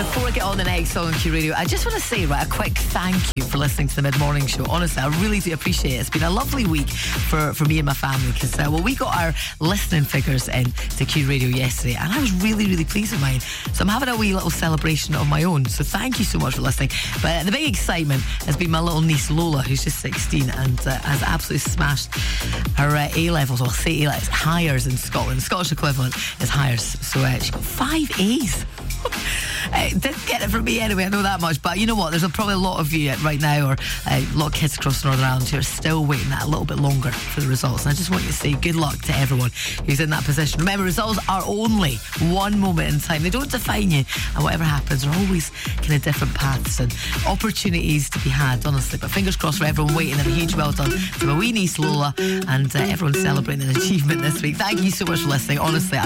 Before I get on the next song on Q Radio, I just want to say, a quick thank you for listening to the mid-morning show. Honestly, I really do appreciate it. It's been a lovely week for me and my family because, we got our listening figures in to Q Radio yesterday and I was really, really pleased with mine. So I'm having a wee little celebration of my own. So thank you so much for listening. But the big excitement has been my little niece Lola, who's just 16 and has absolutely smashed her A-levels. Well, I'll say A-levels, Highers in Scotland. The Scottish equivalent is Highers. So she got 5 A's. Didn't get it from me anyway, I know that much. But you know what, there's probably a lot of you right now, or a lot of kids across Northern Ireland who are still waiting that a little bit longer for the results. And I just want you to say good luck to everyone who's in that position. Remember, results are only one moment in time. They don't define you, and whatever happens, there are always kind of different paths and opportunities to be had, honestly. But fingers crossed for everyone waiting, and a huge well done to my wee niece Lola and everyone celebrating an achievement this week. Thank you so much for listening. Honestly, I